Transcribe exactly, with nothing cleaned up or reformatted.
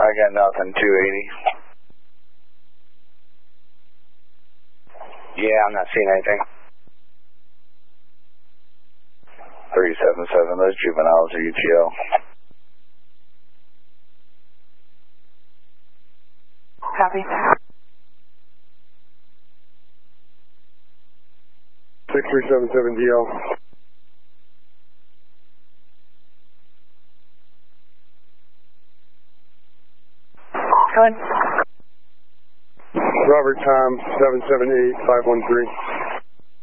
I got nothing, two eighty. Yeah, I'm not seeing anything. three seven seven, those juveniles are U T L. Copy. six three seven seven D L. Go ahead. Robert, time seven seven eight five one three.